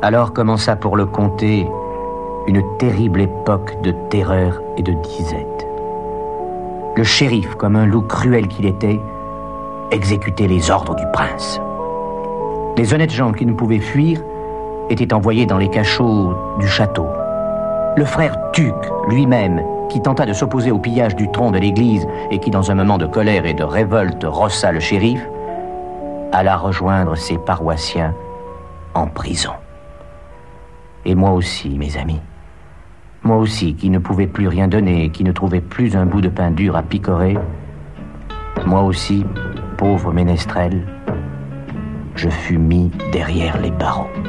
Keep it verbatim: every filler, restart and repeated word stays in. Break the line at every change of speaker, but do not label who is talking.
Alors commença pour le comté une terrible époque de terreur et de disette. Le shérif, comme un loup cruel qu'il était, exécutait les ordres du prince. Les honnêtes gens qui ne pouvaient fuir étaient envoyés dans les cachots du château. Le frère Tuc, lui-même, qui tenta de s'opposer au pillage du tronc de l'église et qui, dans un moment de colère et de révolte, rossa le shérif, alla rejoindre ses paroissiens en prison. Et moi aussi, mes amis, moi aussi, qui ne pouvais plus rien donner, qui ne trouvais plus un bout de pain dur à picorer, moi aussi, pauvre ménestrel, je fus mis derrière les barreaux.